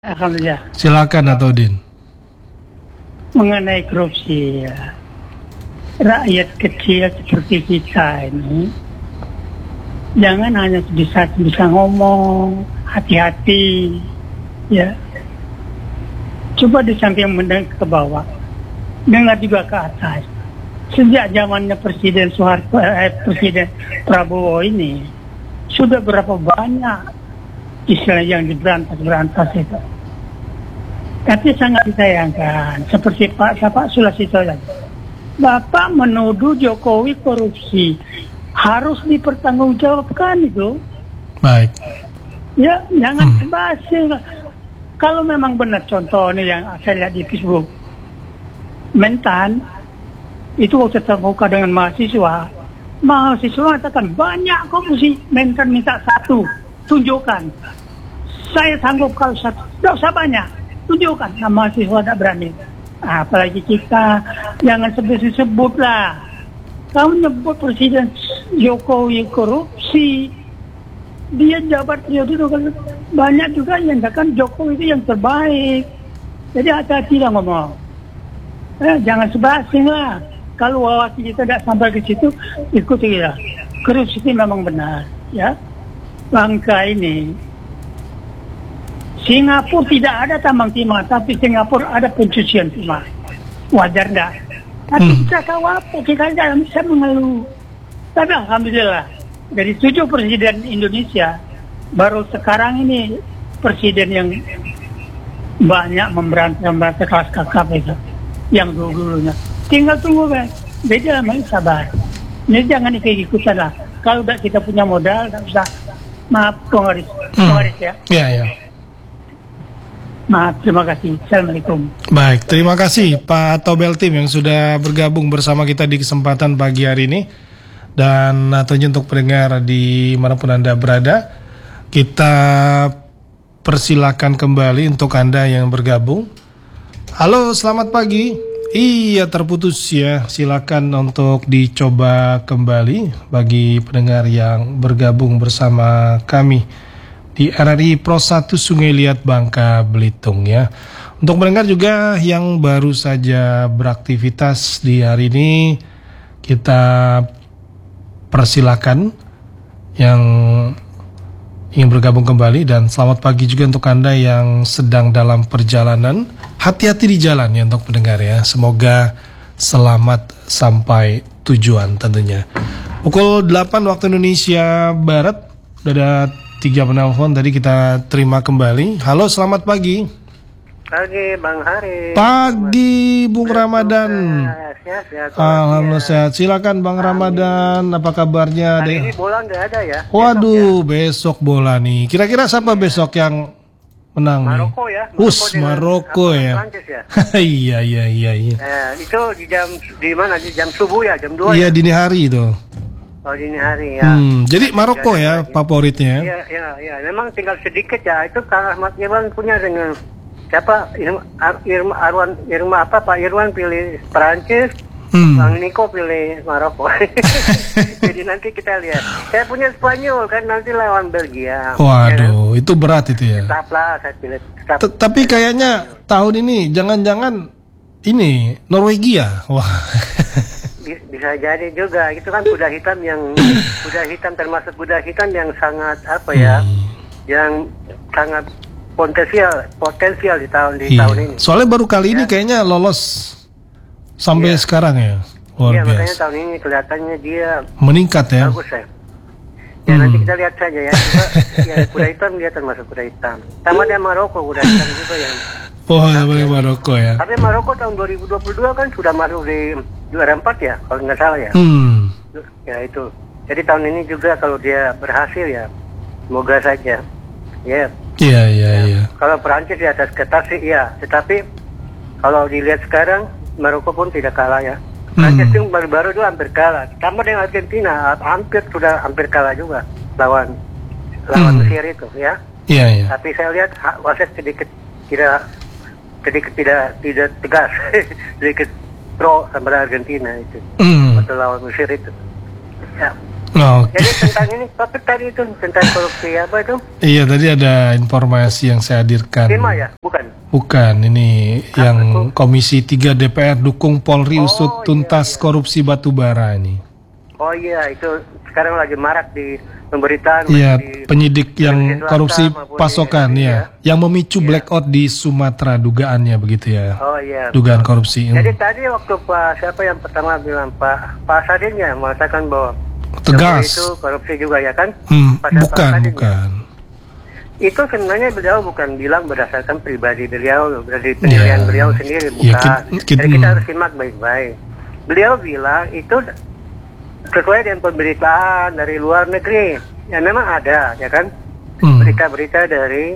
Alhamdulillah. Silakan Atodin. Mengenai korupsi, ya. Rakyat kecil seperti kita ini jangan hanya bisa ngomong, hati-hati, ya. Coba di samping mendengar ke bawah, dengar juga ke atas. Sejak zamannya Presiden Presiden Prabowo ini sudah berapa banyak istilah yang diberantas itu. Tapi sangat disayangkan, seperti Pak Sulasito tadi. Bapak menuduh Jokowi korupsi, harus dipertanggungjawabkan itu. Baik. Ya, jangan basi. Kalau memang benar contoh ini yang saya lihat di Facebook, Mentan itu waktu terbuka dengan mahasiswa mengatakan banyak korupsi. Mentan minta satu, tunjukkan. Saya sanggup kalau satu, tidak usah banyak, tunjukkan. Nah, mahasiswa tidak berani. Apalagi kita, jangan sebut lah. Kamu nyebut Presiden Jokowi korupsi, dia jabat periode itu kan banyak juga yang katakan Jokowi itu yang terbaik. Jadi hati-hati lah ngomong. Jangan sebasing lah. Kalau wawasan kita tidak sampai ke situ, ikuti lah. Korupsi itu memang benar, ya. Bangka ini, Singapura tidak ada tambang timah, tapi Singapura ada pencucian timah. Wajar enggak? Tapi kita tahu apa? Kita tidak bisa mengeluh. Tapi alhamdulillah, dari 7 presiden Indonesia, baru sekarang ini presiden yang banyak memberantas kelas kakap itu, yang dulu-dulunya. Tinggal tunggu, kan. Beda sama sabar. Ini jangan ikut-ikutan lah. Kalau udah kita punya modal, tidak usah. Maaf, Pengaris ya. Iya. Maaf, terima kasih. Assalamualaikum. Baik, terima kasih Pak Tobel Tim yang sudah bergabung bersama kita di kesempatan pagi hari ini. Dan tentunya untuk pendengar di manapun Anda berada, kita persilakan kembali untuk Anda yang bergabung. Halo, selamat pagi. Iya, terputus ya. Silakan untuk dicoba kembali bagi pendengar yang bergabung bersama kami di RRI Pro 1 Sungai Liat Bangka Belitung ya. Untuk pendengar juga yang baru saja beraktivitas di hari ini, kita persilakan yang ingin bergabung kembali, dan selamat pagi juga untuk Anda yang sedang dalam perjalanan. Hati-hati di jalan ya untuk pendengar ya. Semoga selamat sampai tujuan tentunya. Pukul 8 waktu Indonesia Barat. Udah ada 3 penelpon tadi, kita terima kembali. Halo, selamat pagi. Pagi Bang Hari. Pagi Bung Ramadan. Sehat. Alhamdulillah sehat. Silakan Bang Ramadan, apa kabarnya? Hari ini bola nggak ada ya? Waduh, besok bola nih. Kira-kira siapa besok yang menang Maroko nih? ya. Maroko ya. Prancis ya. Iya. Itu di mana? Di jam subuh ya, jam 2 Iya, ya? dini hari itu. Oh, dini hari ya. Jadi Maroko ya favoritnya. Iya. Memang tinggal sedikit ya. Itu Kang Ahmad Irwan punya dengan siapa? Pak Irwan pilih Prancis. Bang Niko pilih Maroko. Jadi nanti kita lihat. Saya punya Spanyol kan, nanti lawan Belgia. Waduh, itu berat itu ya. Tetaplah saya pilih. Tapi kayaknya tahun ini jangan-jangan ini Norwegia. Wah. Bisa jadi juga. Itu kan kuda hitam termasuk kuda hitam yang sangat yang sangat potensial di tahun ini. Soalnya baru kali ini kayaknya lolos sampai sekarang ya. Luar biasa. Makanya tahun ini kelihatannya dia meningkat ya. Bagus ya. Ya nanti kita lihat saja ya. Kuda hitam dia termasuk kuda hitam. Sama dia Maroko, kuda hitam juga yang. Namanya Maroko ya. Tapi Maroko tahun 2022 kan sudah masuk di juara 4 ya, kalau nggak salah ya. Ya itu. Jadi tahun ini juga kalau dia berhasil ya, semoga saja. Ya. Iya. Kalau Perancis di atas kertas sih ya, tetapi kalau dilihat sekarang Maroko pun tidak kalah ya. Perancis itu baru-baru itu hampir kalah. Sama dengan Argentina, sudah hampir kalah juga lawan Mesir itu ya. Iya. Tapi saya lihat wasit sedikit tidak tegas, sedikit pro sama Argentina itu. Waktu lawan Mesir itu. Ya. Oke. Jadi tentang ini, topik tadi itu tentang korupsi apa itu? Iya, tadi ada informasi yang saya hadirkan. Tema ya, bukan? Bukan, ini yang Komisi 3 DPR dukung Polri usut tuntas korupsi batubara ini. Oh iya, itu sekarang lagi marak di pemberitaan. Iya, di penyidik yang Selatan korupsi maupun pasokan di- ya, yang memicu blackout di Sumatera dugaannya begitu ya. Oh iya. Dugaan korupsi. Jadi tadi waktu siapa yang pertama bilang Pak Sadin ya mengatakan bahwa Tegas. itu korupsi juga ya kan? Pada Pak Bukan, Sadin ya. bukan. Itu sebenarnya beliau bukan bilang berdasarkan pribadi beliau, dari penilaian Ya. beliau sendiri, Ya, bukan. Jadi kita harus simak baik-baik. Beliau bilang itu sesuai dengan pemberitaan dari luar negeri. Ya memang ada, ya kan? Berita-berita dari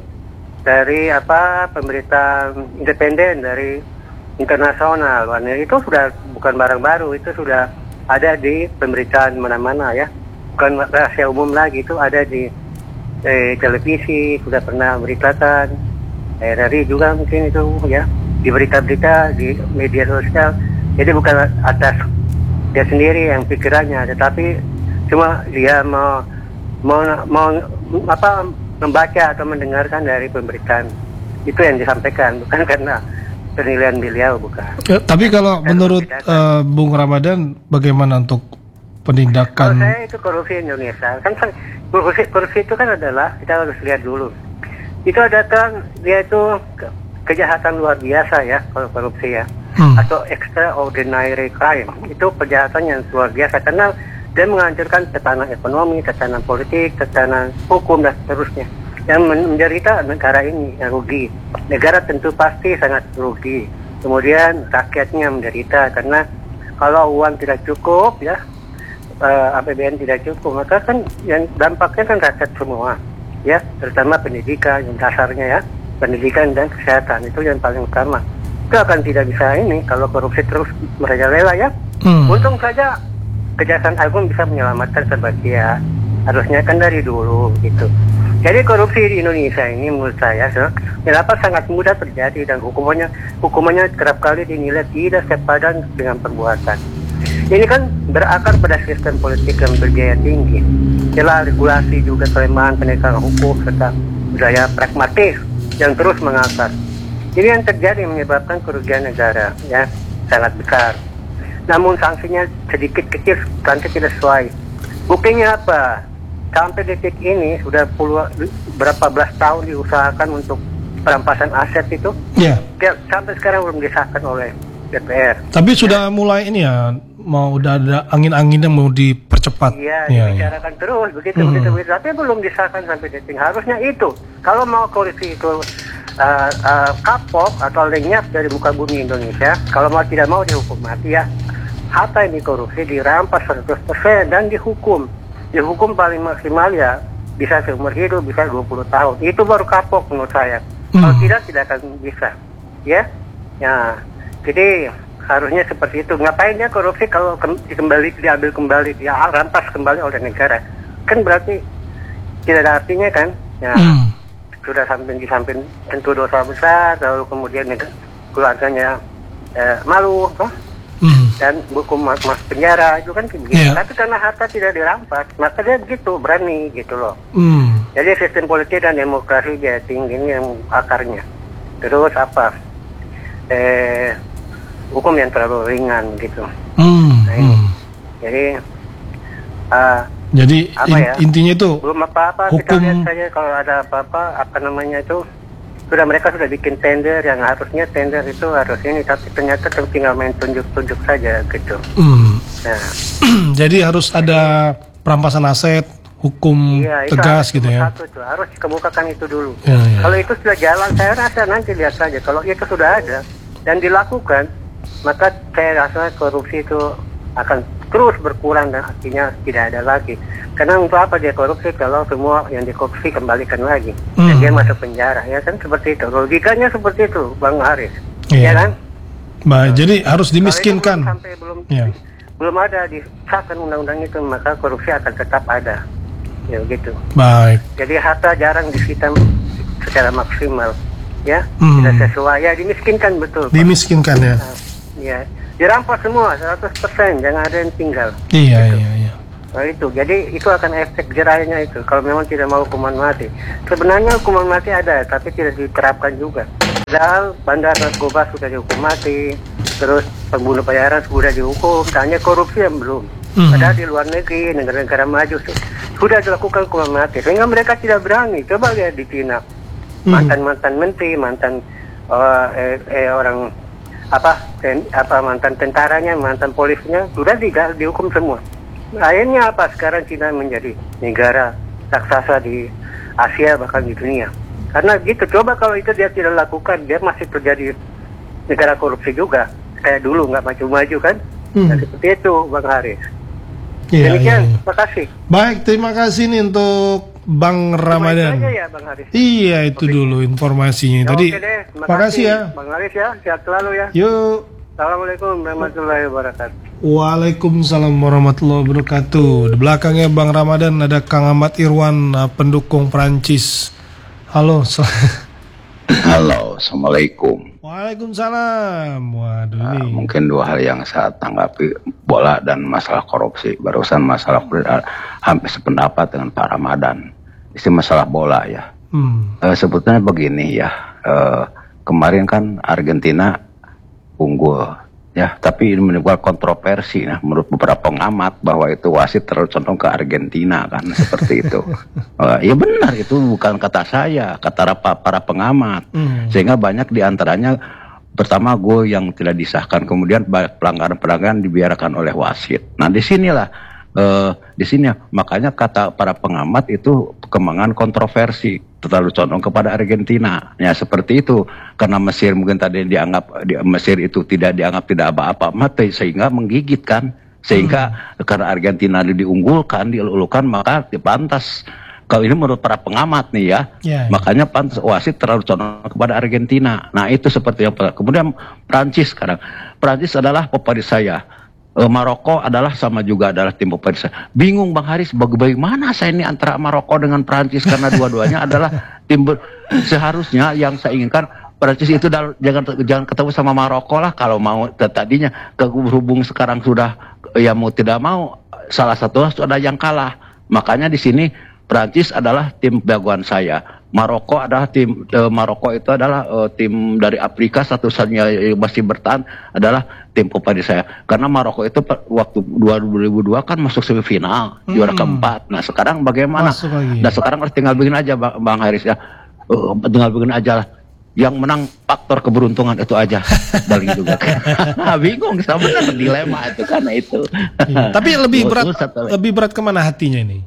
pemberitaan independen dari internasional. Itu sudah bukan barang baru, itu sudah ada di pemberitaan mana-mana ya. Bukan rahasia umum lagi, itu ada di televisi, sudah pernah beritakan, RRI juga mungkin itu ya, di berita-berita di media sosial. Jadi bukan atas dia sendiri yang pikirannya, tetapi cuma dia mau membaca atau mendengarkan dari pemberitaan itu yang disampaikan, bukan karena penilaian beliau, bukan. Ya, tapi kalau menurut Bung Ramadan, bagaimana untuk penindakan? Kalau saya itu korupsi Indonesia, kan korupsi itu kan adalah, kita harus lihat dulu. Itu ada kan, dia itu kejahatan luar biasa ya, kalau korupsi ya. Atau extraordinary crime. Itu kejahatan yang luar biasa, karena dia menghancurkan tatanan ekonomi, tatanan politik, tatanan hukum, dan seterusnya. Yang menderita negara ini yang rugi. Negara tentu pasti sangat rugi. Kemudian rakyatnya menderita, karena kalau uang tidak cukup ya, APBN tidak cukup, maka kan yang dampaknya kan rakyat semua ya, terutama pendidikan yang dasarnya ya, pendidikan dan kesehatan itu yang paling utama. Itu akan tidak bisa ini kalau korupsi terus merajalela ya. Untung saja Kejaksaan Agung bisa menyelamatkan sebagian, harusnya kan dari dulu gitu. Jadi korupsi di Indonesia ini menurut saya kenapa sangat mudah terjadi, dan hukumannya kerap kali dinilai tidak sepadan dengan perbuatan. Ini kan berakar pada sistem politik yang berbiaya tinggi, celah regulasi juga kelemahan penegakan hukum serta budaya pragmatis yang terus mengakar. Ini yang terjadi menyebabkan kerugian negara ya sangat besar. Namun sanksinya sedikit kecil, sanksi tidak sesuai. Buktinya apa? Sampai detik ini sudah berapa belas tahun diusahakan untuk perampasan aset itu. Ya. Sampai sekarang belum disahkan oleh DPR. Tapi sudah mulai ini ya, udah ada angin-anginnya mau dipercepat. Iya, ya, dibicarakan terus begitu, tapi belum disahkan sampai detik. Harusnya itu. Kalau mau korupsi itu kapok atau lenyap dari muka bumi Indonesia, kalau tidak mau dihukum mati ya, harta yang dikorupsi dirampas 100% dan dihukum paling maksimal ya bisa seumur hidup, bisa 20 tahun. Itu baru kapok menurut saya. Kalau tidak akan bisa ya. Jadi harusnya seperti itu. Ngapain ya korupsi kalau diambil kembali, dirampas kembali oleh negara, kan berarti tidak ada artinya kan ya. Sudah di samping tentu dosa besar, lalu kemudian keluarganya malu, dan hukum masuk penjara itu kan begitu. Yeah. Tapi karena harta tidak dirampas, maka dia begitu berani gitu loh. Jadi sistem politik dan demokrasi dia tinggi ini yang akarnya. Terus apa? Hukum yang terlalu ringan gitu. Jadi intinya itu belum apa-apa, hukum... kita lihat saja kalau ada apa-apa, itu mereka sudah bikin tender, yang harusnya tender itu harus ini, tapi ternyata tinggal main tunjuk-tunjuk saja gitu. Jadi harus ada perampasan aset, hukum tegas gitu ya. Itu harus dikemukakan itu dulu. Kalau itu sudah jalan, saya rasa nanti lihat saja. Kalau itu sudah ada dan dilakukan, maka saya rasa korupsi itu akan terus berkurang dan artinya tidak ada lagi. Karena untuk apa dia korupsi kalau semua yang dikorupsi kembalikan lagi dan dia masuk penjara, ya kan seperti itu. Logikanya seperti itu, Bang Haris. Ya kan? Baik, jadi harus dimiskinkan. Belum ada disahkan undang-undang itu, maka korupsi akan tetap ada. Ya gitu. Baik. Jadi harta jarang disita secara maksimal, ya. Tidak sesuai, ya dimiskinkan betul. Dimiskinkan ya. Ya. Dirampas semua 100%, jangan ada yang tinggal. Iya, gitu. iya. Nah itu, jadi itu akan efek jerahnya itu kalau memang tidak mau hukuman mati. Sebenarnya hukuman mati ada, tapi tidak diterapkan juga. Padahal bandar narkoba sudah dihukum mati, terus pembunuh bayaran sudah dihukum, hanya korupsi yang belum. Padahal di luar negeri, negara-negara maju sudah dilakukan hukuman mati, sehingga mereka tidak berani. Coba lihat di Cina, mantan-mantan menteri, mantan orang mantan tentaranya, mantan polisnya sudah dihukum semua. Akhirnya apa? Sekarang Cina menjadi negara raksasa di Asia bahkan di dunia. Karena gitu, coba kalau itu dia tidak lakukan, dia masih terjadi negara korupsi juga. Kayak dulu nggak maju-maju kan? Nah, seperti itu Bang Haris. Demikian, terima kasih. Baik, terima kasih nih untuk Bang Ramadan. Aja ya, Bang Haris. Iya, itu dulu informasinya. Tadi, terima kasih ya. Bang Haris ya, sehat selalu ya. Yuk. Assalamualaikum warahmatullahi wabarakatuh. Waalaikumsalam warahmatullahi wabarakatuh. Di belakangnya Bang Ramadan ada Kang Ahmad Irwan, pendukung Prancis. Halo. Halo, Assalamualaikum. Waalaikumsalam. Waduh ini. Mungkin dua hal yang saya tanggapi, bola dan masalah korupsi. Barusan masalah hampir sependapat dengan Pak Ramadan. Ini masalah bola ya. Sebetulnya begini ya. Kemarin kan Argentina unggul ya, tapi ini menimbulkan kontroversi nah, menurut beberapa pengamat bahwa itu wasit terlalu condong ke Argentina kan seperti itu. Ya benar, itu bukan kata saya, kata para pengamat. Sehingga banyak diantaranya, pertama gol yang tidak disahkan, kemudian banyak pelanggaran-pelanggaran dibiarkan oleh wasit. Nah di sini makanya kata para pengamat itu perkembangan kontroversi terlalu condong kepada Argentina ya, seperti itu. Karena Mesir mungkin tadi Mesir itu tidak dianggap tidak apa-apa, sehingga menggigit kan, sehingga karena Argentina diunggulkan, dielulukan, maka pantas. Kalau ini menurut para pengamat nih ya, makanya pantas wasit terlalu condong kepada Argentina. Nah itu seperti yang kemudian Prancis sekarang. Prancis adalah favorit saya. Maroko adalah sama juga adalah tim favorit saya. Bingung Bang Haris, bagaimana saya ini antara Maroko dengan Prancis, karena dua-duanya adalah tim seharusnya yang saya inginkan Prancis itu jangan ketemu sama Maroko lah kalau mau. Tadinya berhubung sekarang sudah ya mau tidak mau salah satu ada yang kalah. Makanya di sini Prancis adalah tim jagoan saya. Maroko adalah Maroko itu adalah tim dari Afrika satu-satunya yang masih bertahan adalah tim favorit saya. Karena Maroko itu waktu 2002 kan masuk semifinal, juara keempat. Nah sekarang bagaimana? Nah sekarang harus tinggal begini aja Bang Haris ya. Tinggal begini aja lah. Yang menang faktor keberuntungan itu aja. Daling juga kan. Nah, bingung sebenarnya, dilema itu karena itu. Tapi lebih berat kemana hatinya ini?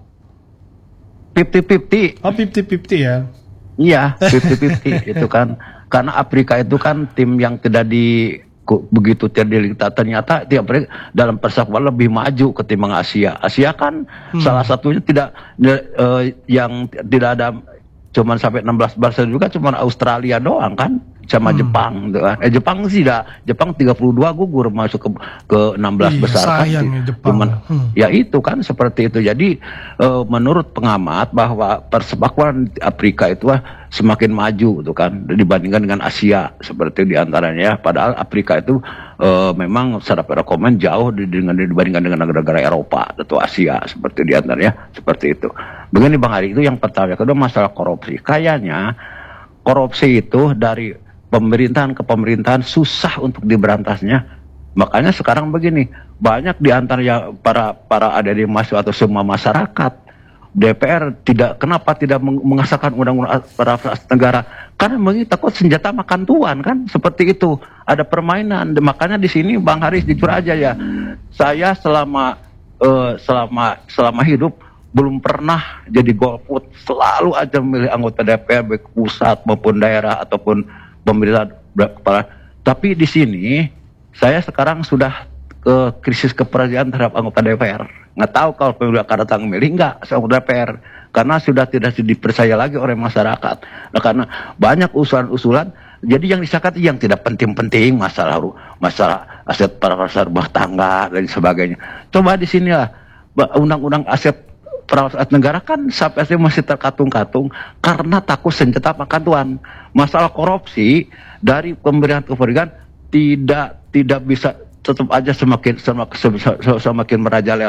50-50. Oh 50-50 ya. Iya 50-50 itu kan. Karena Afrika itu kan tim yang tidak begitu ternyata dalam persepak lebih maju ketimbang Asia. Asia kan salah satunya yang tidak ada, cuman sampai 16 besar juga cuman Australia doang kan, sama Jepang gitu kan. Jepang 32 gugur masuk ke 16 besar kan. Cuman ya itu kan seperti itu. Jadi menurut pengamat bahwa persepakuan Afrika itu semakin maju tuh kan dibandingkan dengan Asia seperti diantaranya. Padahal Afrika itu memang secara perekonomian jauh dibandingkan dengan negara-negara Eropa atau Asia seperti diantaranya seperti itu. Begini Bang Ari, itu yang pertama. Kedua masalah korupsi. Kayaknya korupsi itu dari pemerintahan ke pemerintahan susah untuk diberantasnya. Makanya sekarang begini, banyak diantaranya para adik-adik mahasiswa atau semua masyarakat, DPR kenapa tidak mengesahkan undang-undang negara? Karena mengingat takut senjata makan tuan kan, seperti itu. Ada permainan. Makanya di sini Bang Haris jujur aja ya, saya selama hidup belum pernah jadi golput, selalu aja memilih anggota DPR baik pusat maupun daerah ataupun pemerintah kepala. Tapi di sini saya sekarang sudah ke krisis kepercayaan terhadap anggota DPR. Nggak tahu kalau pemilu akan datang memilih nggak anggota DPR, karena sudah tidak dipercaya lagi oleh masyarakat. Nah, karena banyak usulan-usulan, jadi yang disahkan yang tidak penting-penting, masalah aset para rumah tangga dan sebagainya. Coba di sini lah undang-undang aset perawat negara kan sampai masih terkatung-katung karena takut senjata makan tuan. Masalah korupsi dari pemberian kepergian tidak bisa, tetap aja semakin merajalela.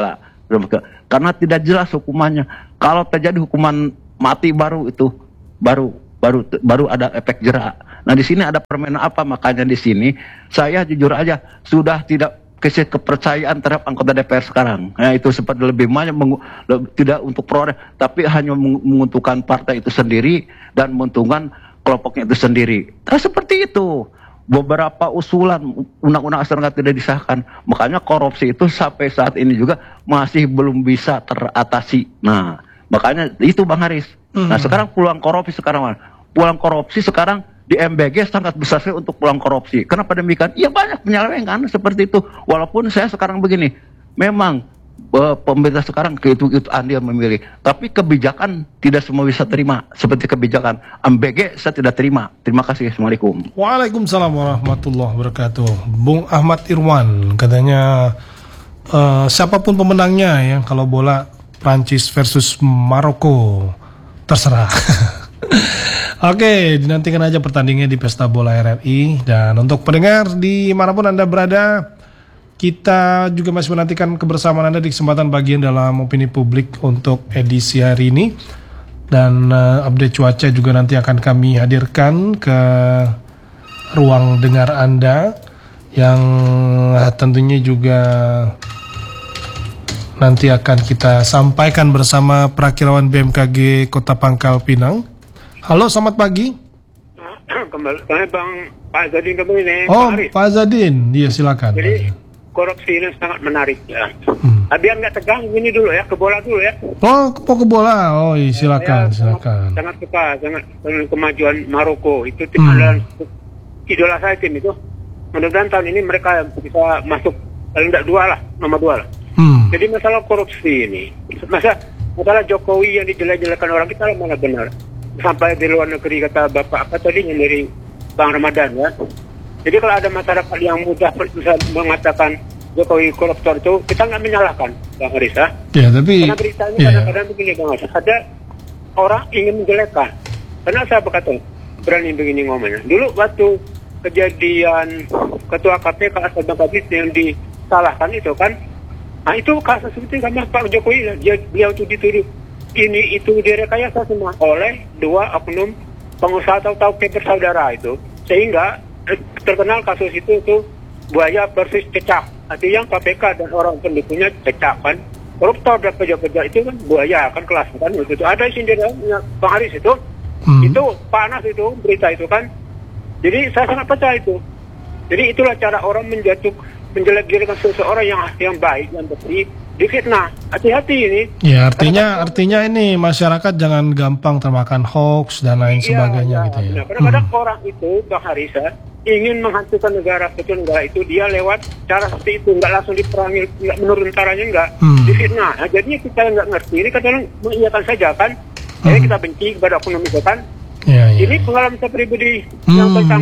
Karena tidak jelas hukumannya. Kalau terjadi hukuman mati baru ada efek jera. Nah di sini ada permainan apa? Makanya di sini saya jujur aja sudah tidak kasih kepercayaan terhadap anggota DPR sekarang. Nah itu seperti lebih banyak tidak untuk peroleh, tapi hanya menguntungkan partai itu sendiri dan menguntungkan kelompoknya itu sendiri. Nah seperti itu. Beberapa usulan undang-undang asal negara tidak disahkan. Makanya korupsi itu sampai saat ini juga masih belum bisa teratasi. Nah, makanya itu Bang Haris. Nah, sekarang peluang korupsi sekarang di MBG sangat besar sekali untuk peluang korupsi. Kenapa demikian? Ya banyak penyelewengan seperti itu. Walaupun saya sekarang begini, memang pemerintah sekarang itu andil memilih, tapi kebijakan tidak semua bisa terima. Seperti kebijakan MBG saya tidak terima. Terima kasih. Assalamualaikum. Waalaikumsalam warahmatullahi wabarakatuh. Bung Ahmad Irwan katanya siapapun pemenangnya ya, kalau bola Prancis versus Maroko terserah. Oke, dinantikan aja pertandingannya di Pesta Bola RRI. Dan untuk pendengar dimanapun Anda berada, kita juga masih menantikan kebersamaan Anda di kesempatan bagian dalam opini publik untuk edisi hari ini. Dan update cuaca juga nanti akan kami hadirkan ke ruang dengar Anda, yang tentunya juga nanti akan kita sampaikan bersama Prakirawan BMKG Kota Pangkal Pinang. Halo, selamat pagi. Kembali Bang Pak Zadin kembali nih. Oh, Pak Zadin, iya silakan. Jadi korupsi ini sangat menarik ya. Biar nggak tegang, ini dulu ya, ke bola dulu ya. Oh, ke bola. Oh, iya, silakan, silakan. Sangat suka, sangat kemajuan Maroko. Itu tim adalah idola saya, tim itu. Mudah-mudahan tahun ini mereka bisa masuk paling nggak nomor 2 lah. Jadi masalah korupsi ini, masalah Jokowi yang dijelek-jelekan orang kita mana benar. Sampai di luar negeri kata Bapak apa tadi yang dari Bang Ramadan ya. Jadi kalau ada masyarakat yang mudah bisa mengatakan Jokowi koruptor itu, kita nggak menyalahkan Bang Arisa. Ya, tapi karena berita ini kadang-kadang begini Bang Arisa, ada orang ingin menjelekkan. Karena saya berkata berani begini ngomongnya. Dulu waktu kejadian Ketua KPK Asal Bangkabis yang disalahkan itu kan, nah itu kasus itu karena Pak Jokowi beliau itu dituduh ini itu direkayasa semua oleh 2 oknum pengusaha atau tauke bersaudara itu, sehingga terkenal kasus itu buaya persis cecak. Artinya KPK dan orang pendukungnya cecak kan, koruptor dan pejabat itu kan buaya kan kelas kan itu. Ada sindirannya Bang Haris itu panas itu berita itu kan. Jadi saya sangat percaya itu. Jadi itulah cara orang menjelek-jelekan seseorang yang baik, yang bersih, difitnah. Hati-hati ini. Ya, artinya ini masyarakat jangan gampang termakan hoax dan lain sebagainya gitu ya. Kadang-kadang orang itu Bang Harisa ingin menghancurkan negara itu dia lewat cara seperti itu, nggak langsung diperangi, nggak menurun caranya, nggak difitnah. Nah, jadinya kita nggak ngerti ini kadang mengiyakan saja kan. Jadi kita benci kepada oknum itu kan. Ini pengalaman saya pribadi yang tentang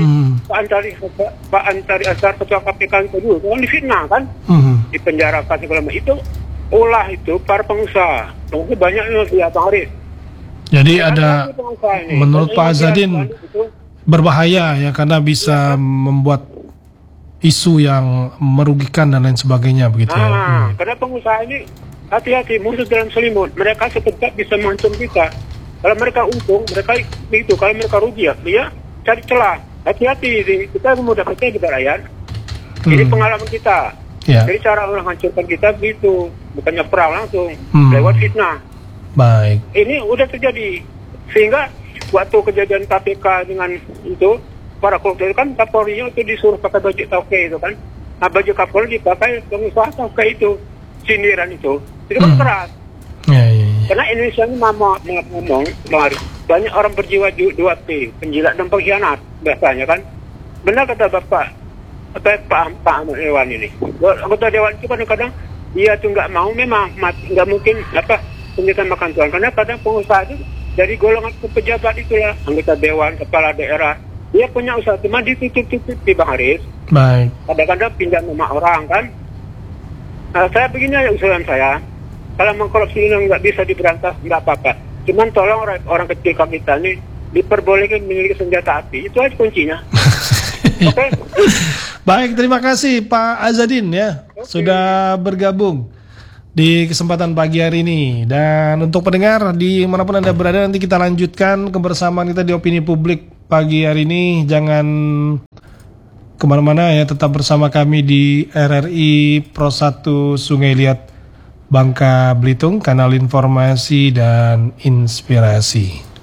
Pak Antari Azhar Ketua KPK itu dulu kan difitnah kan, dipenjarakan segala macam itu. Olah itu para pengusaha banyak yang Bang Haris. Jadi ada menurut Pak Zadin berbahaya ya, karena bisa membuat isu yang merugikan dan lain sebagainya begitu ya. Karena pengusaha ini hati-hati, musuh dalam selimut. Mereka sekejap bisa mengancam kita. Kalau mereka untung, mereka itu. Kalau mereka rugi ya cari celah. Hati-hati, kita mudah percaya kita rakyat. Ini pengalaman kita. Jadi cara orang hancurkan kita begitu, bukannya perang langsung, lewat fitnah. Baik. Ini udah terjadi, sehingga waktu kejadian KPK dengan itu, para koruptor kan Kapolri itu disuruh pakai baju tauke itu kan. Nah baju Kapolri dipakai pengusaha tauke itu, sindiran itu kan keras. Karena Indonesia ini ngomong, banyak orang berjiwa 2P, penjilat dan pengkhianat biasanya kan. Benar kata Bapak Pak Ahmad Irwan ini. Anggota Dewan itu kadang-kadang dia tuh nggak mau, memang nggak mungkin penyitaan makan Tuhan, karena kadang pengusaha itu dari golongan pejabat itulah, anggota Dewan, kepala daerah, dia punya usaha cuma ditutup-tutupi Bang Haris. Baik. Kadang-kadang pinjam sama orang kan. Saya begini aja usulan saya, kalau mengkorupsi ini nggak bisa diberantas nggak apa-apa, cuman tolong orang kecil kita ini diperbolehkan memiliki senjata api, itu aja kuncinya. Oke. Baik, terima kasih Pak Azadin ya sudah bergabung di kesempatan pagi hari ini. Dan untuk pendengar di manapun Anda berada, nanti kita lanjutkan kebersamaan kita di Opini Publik pagi hari ini. Jangan kemana-mana ya, tetap bersama kami di RRI Pro 1 Sungai Liat, Bangka Belitung, kanal informasi dan inspirasi.